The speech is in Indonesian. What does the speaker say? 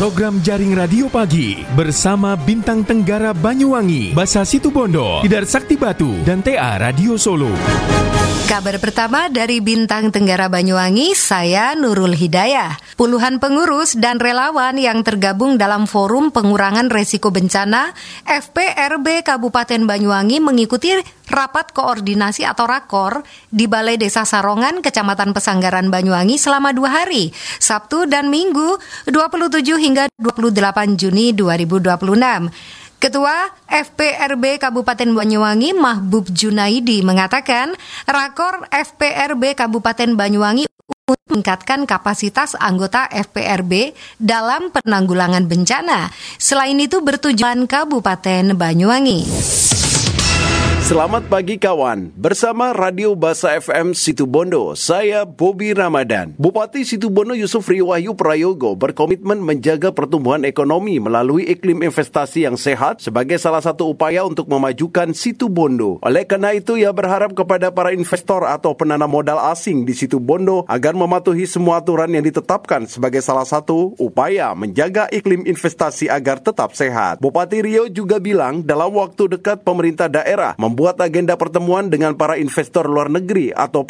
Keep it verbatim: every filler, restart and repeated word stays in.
Program Jaring Radio Pagi bersama Bintang Tenggara Banyuwangi, Basa Situbondo, Hidar Sakti Batu, dan T A Radio Solo. Kabar pertama dari Bintang Tenggara Banyuwangi, saya Nurul Hidayah. Puluhan pengurus dan relawan yang tergabung dalam Forum Pengurangan Resiko Bencana F P R B Kabupaten Banyuwangi mengikuti rapat koordinasi atau rakor di Balai Desa Sarongan, Kecamatan Pesanggaran Banyuwangi selama dua hari, Sabtu dan Minggu dua puluh tujuh hingga dua puluh delapan Juni dua ribu dua puluh enam. Ketua F P R B Kabupaten Banyuwangi Mahbub Junaidi mengatakan rakor F P R B Kabupaten Banyuwangi untuk meningkatkan kapasitas anggota F P R B dalam penanggulangan bencana. Selain itu bertujuan Kabupaten Banyuwangi. Selamat pagi kawan, bersama Radio Basa F M Situbondo, saya Bobby Ramadan. Bupati Situbondo Yusuf Riwahyu Prayogo berkomitmen menjaga pertumbuhan ekonomi melalui iklim investasi yang sehat sebagai salah satu upaya untuk memajukan Situbondo. Oleh karena itu, ia berharap kepada para investor atau penanam modal asing di Situbondo agar mematuhi semua aturan yang ditetapkan sebagai salah satu upaya menjaga iklim investasi agar tetap sehat. Bupati Rio juga bilang dalam waktu dekat pemerintah daerah membuat agenda pertemuan dengan para investor luar negeri atau